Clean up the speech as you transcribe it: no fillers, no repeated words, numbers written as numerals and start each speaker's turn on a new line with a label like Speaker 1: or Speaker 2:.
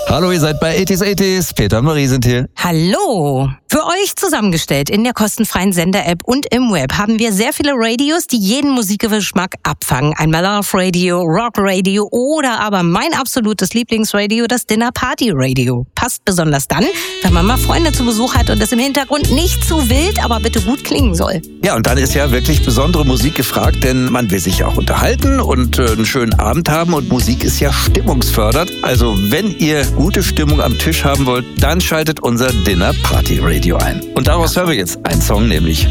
Speaker 1: Hallo, ihr seid bei 80s. Peter und Marie sind hier.
Speaker 2: Hallo! Für euch zusammengestellt in der kostenfreien Sender-App und im Web haben wir sehr viele Radios, die jeden Musikgeschmack abfangen. Einmal Love Radio, Rock Radio oder aber mein absolutes Lieblingsradio, das Dinner Party Radio. Passt besonders dann, wenn man mal Freunde zu Besuch hat und es im Hintergrund nicht zu wild, aber bitte gut klingen soll.
Speaker 1: Ja, und dann ist ja wirklich besondere Musik gefragt, denn man will sich ja auch unterhalten und einen schönen Abend haben und Musik ist ja stimmungsfördernd. Also wenn ihr gute Stimmung am Tisch haben wollt, dann schaltet unser Dinner Party Radio ein. Und daraus hören wir jetzt einen Song, nämlich